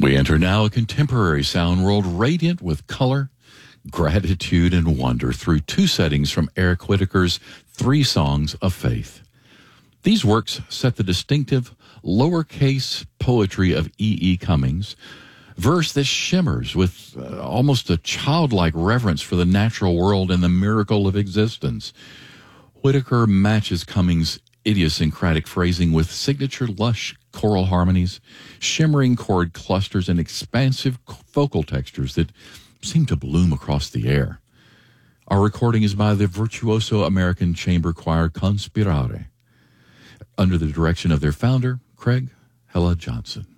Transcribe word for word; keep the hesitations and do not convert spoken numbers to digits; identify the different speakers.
Speaker 1: We enter now a contemporary sound world radiant with color, gratitude, and wonder through two settings from Eric Whitacre's Three Songs of Faith. These works set the distinctive lowercase poetry of E. E. Cummings, verse that shimmers with uh, almost a childlike reverence for the natural world and the miracle of existence. Whitacre matches Cummings' idiosyncratic phrasing with signature lush choral harmonies, shimmering chord clusters, and expansive vocal textures that seem to bloom across the air. Our recording is by the virtuoso American chamber choir Conspirare, under the direction of their founder, Craig Hella Johnson.